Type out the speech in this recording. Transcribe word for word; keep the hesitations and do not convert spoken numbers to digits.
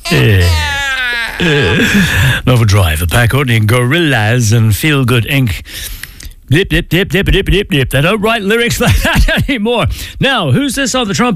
Nova Drive, a Pat Courtney and Gorillaz and Feel Good Incorporated. Dip, dip, dip, dip, dip, dip, dip. They don't write lyrics like that anymore. Now, who's this on the trumpet?